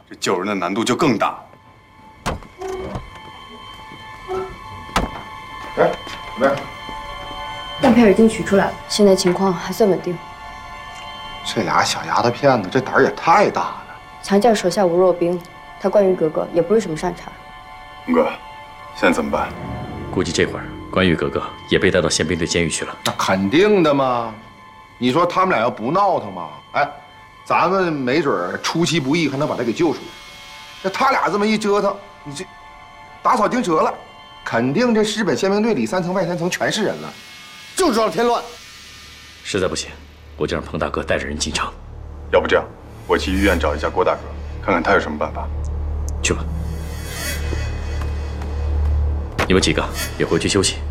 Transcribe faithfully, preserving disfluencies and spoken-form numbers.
这救人的难度就更大。 哎，怎么样？ 样片已经取出来了，现在情况还算稳定。 这俩小丫头片子，这胆儿也太大了。 强将手下无弱兵，他关羽哥哥也不是什么善茬。 龙哥，现在怎么办？ 估计这会儿关羽哥哥也被带到宪兵队监狱去了。 那肯定的嘛。你说他们俩要不闹腾嘛？哎，咱们没准出其不意还能把他给救出来。那他俩这么一折腾，你这打草惊蛇了，肯定这日本宪兵队里三层外三层全是人了，就知道添乱。 实在不行，我就让彭大哥带着人进城。 要不这样，我去医院找一下郭大哥，看看他有什么办法。 去吧。你们几个也回去休息。